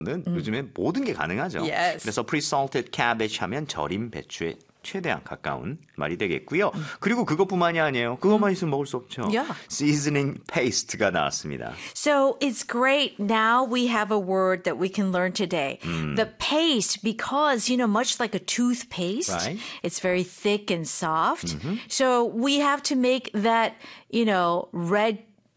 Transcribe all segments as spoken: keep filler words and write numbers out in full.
는 요즘에 모든 게 가능하죠. Yes. 그래서 pre-salted cabbage 하면 절임 배추에 최대한 가까운 말이 되겠고요. 그리고 그것뿐만이 아니에요. 그것만 있으면 먹을 수 없죠. Yeah. seasoning paste가 나왔습니다. So it's great. Now we have a word that we can learn today. The paste, because, you know, much like a toothpaste, Right. it's very thick and soft. So we have to make that, you know, red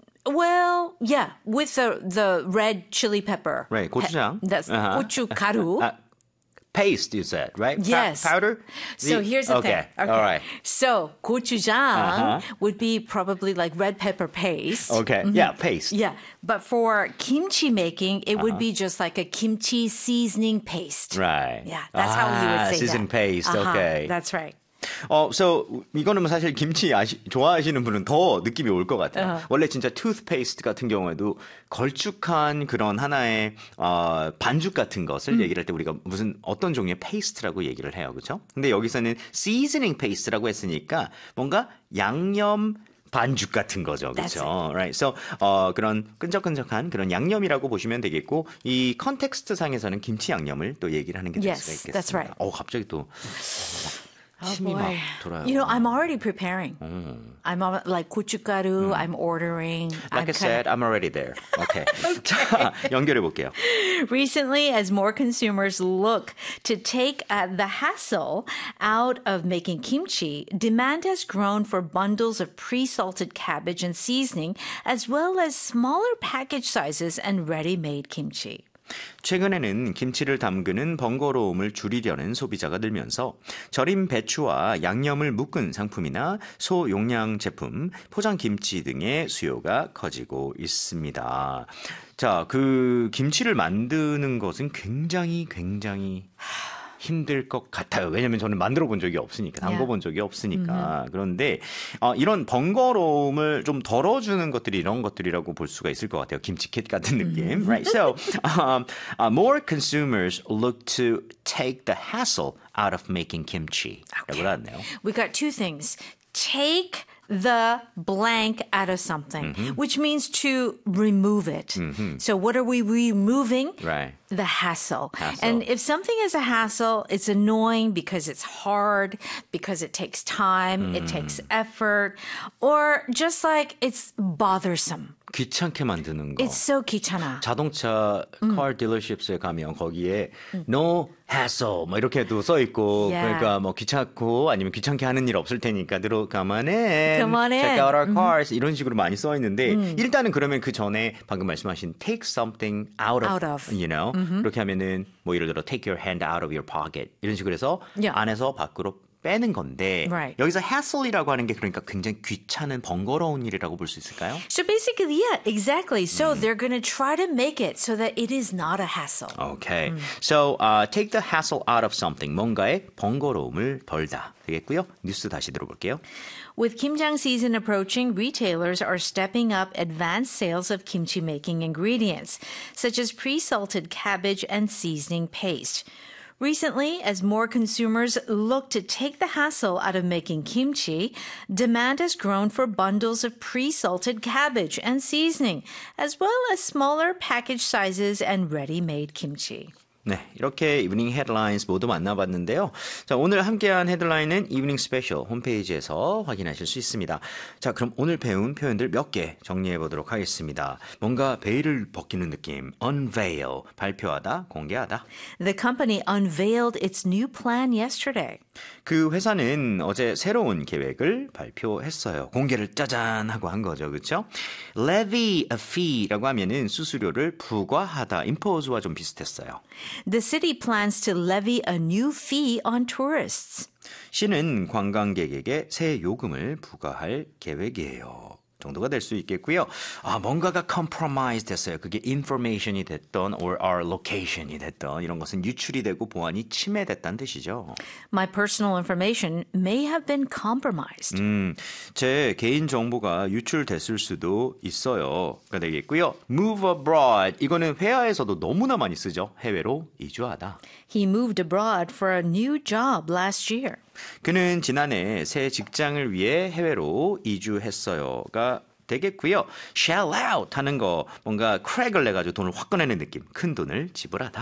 Well, yeah, with the the red chili pepper. Right, 고추장. Pe- that's Uh-huh. 고춧가루. Uh, paste, you said, right? Pa- Yes. powder? So The- here's the okay. thing. Okay. All right. So gochujang Uh-huh. would be probably like red pepper paste. Okay. Yeah, paste. Yeah, but for kimchi making, it would be just like a kimchi seasoning paste. Right. Yeah, that's how you would Ah, say seasoning that. paste. Uh-huh, Okay. That's right. 어, so 이거는 뭐 사실 김치 아시, 좋아하시는 분은 더 느낌이 올 것 같아요. Uh-huh. 원래 진짜 투스페이스트 같은 경우에도 걸쭉한 그런 하나의 어, 반죽 같은 것을 얘기를 할 때 우리가 무슨 어떤 종류의 페이스트라고 얘기를 해요, 그렇죠? 근데 여기서는 seasoning paste라고 했으니까 뭔가 양념 반죽 같은 거죠, 그렇죠? Right. So 어, 그런 끈적끈적한 그런 양념이라고 보시면 되겠고 이 컨텍스트 상에서는 김치 양념을 또 얘기를 하는 게 될 Yes, 수가 있겠습니다. that's right. 어, 갑자기 또 Oh 침이 막 boy. 돌아요. You know, I'm already preparing. I'm al- like 고춧가루. I'm ordering. Like I'm I said, I'm already there. Okay. 자, 연결해 볼게요. Recently, as more consumers look to take uh, the hassle out of making kimchi, demand has grown for bundles of pre-salted cabbage and seasoning, as well as smaller package sizes and ready-made kimchi. 최근에는 김치를 담그는 번거로움을 줄이려는 소비자가 늘면서 절임 배추와 양념을 묶은 상품이나 소용량 제품, 포장 김치 등의 수요가 커지고 있습니다. 자, 그 김치를 만드는 것은 굉장히 굉장히 힘들 것 같아요. 왜냐하면 저는 만들어 본 적이 없으니까, 담궈 본 적이 없으니까. 그런데 어, 이런 번거로움을 좀 덜어주는 것들이 이런 것들이라고 볼 수가 있을 것 같아요. 김치킷 같은 느낌. Right? So, um, uh, more consumers look to take the hassle out of making kimchi. 라고 나왔네요. We got two things. Take the blank out of something, which means to remove it. So what are we removing? Right. The hassle. Hassle. And if something is a hassle, it's annoying because it's hard, because it takes time, it takes effort, or just like it's bothersome. 귀찮게 만드는 거. It's so 귀찮아. 자동차 car dealerships에 가면 거기에 no hassle 뭐 이렇게도 써 있고 Yeah. 그러니까 뭐 귀찮고 아니면 귀찮게 하는 일 없을 테니까 들어가만 해. Come on in. Check out our cars 이런 식으로 많이 써 있는데 일단은 그러면 그 전에 방금 말씀하신 take something out of, Out of. you know 그렇게 하면은 뭐 예를 들어 take your hand out of your pocket 이런 식으로 해서 Yeah. 안에서 밖으로 빼는 건데 Right. 여기서 hassle이라고 하는 게 그러니까 굉장히 귀찮은 번거로운 일이라고 볼 수 있을까요? So basically, yeah, exactly. So they're going to try to make it so that it is not a hassle. Okay. So uh, take the hassle out of something. 뭔가의 번거로움을 덜다. 되겠고요. 뉴스 다시 들어볼게요. With Kimjang season approaching, retailers are stepping up advanced sales of kimchi making ingredients, such as pre-salted cabbage and seasoning paste. Recently, as more consumers look to take the hassle out of making kimchi, demand has grown for bundles of pre-salted cabbage and seasoning, as well as smaller package sizes and ready-made kimchi. 네, 이렇게 이브닝 헤드라인스 모두 만나봤는데요. 자, 오늘 함께한 헤드라인은 이브닝 스페셜 홈페이지에서 확인하실 수 있습니다. 자, 그럼 오늘 배운 표현들 몇 개 정리해 보도록 하겠습니다. 뭔가 베일을 벗기는 느낌, unveil, 발표하다, 공개하다. The company unveiled its new plan yesterday. 그 회사는 어제 새로운 계획을 발표했어요. 공개를 짜잔 하고 한 거죠. 그렇죠? levy a fee라고 하면은 수수료를 부과하다, impose와 좀 비슷했어요. The city plans to levy a new fee on tourists. 시는 관광객에게 새 요금을 부과할 계획이에요. 정도가 될 수 있겠고요. 아, 뭔가가 compromise 됐어요. 그게 information이 됐던 or our location이 됐던 이런 것은 유출이 되고 보안이 침해됐다는 뜻이죠. My personal information may have been compromised. 음, 제 개인 정보가 유출됐을 수도 있어요가 되겠고요. move abroad 이거는 회화에서도 너무나 많이 쓰죠. 해외로 이주하다. He moved abroad for a new job last year. 그는 지난해 새 직장을 위해 해외로 이주했어요가 되겠고요. shell out 하는 거 뭔가 크랙을 내가지고 돈을 확 꺼내는 느낌. 큰 돈을 지불하다.